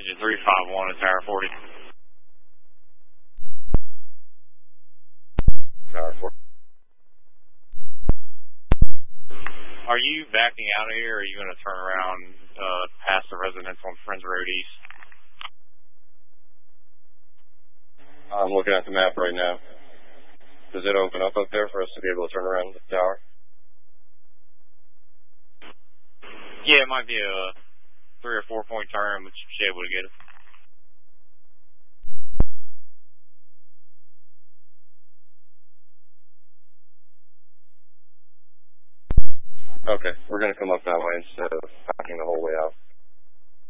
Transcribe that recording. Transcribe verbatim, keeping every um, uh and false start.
engine three five one at Tower forty. Tower forty. Are you backing out of here, or are you going to turn around uh, past the residence on Friends Road East? I'm looking at the map right now. Does it open up up there for us to be able to turn around the tower? Yeah, it might be a three or four point turn, but you should be able to get it. Okay, we're going to come up that way instead of backing the whole way out.